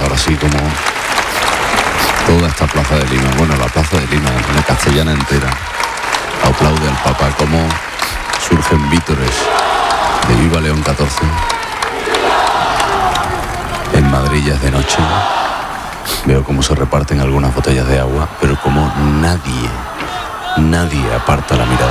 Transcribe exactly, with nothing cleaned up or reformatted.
ahora sí como toda esta plaza de Lima, bueno, la plaza de Lima, una castellana entera, aplaude al Papa, como surgen vítores de Viva León catorce. En Madrid ya es de noche, veo cómo se reparten algunas botellas de agua, pero como nadie, nadie aparta la mirada.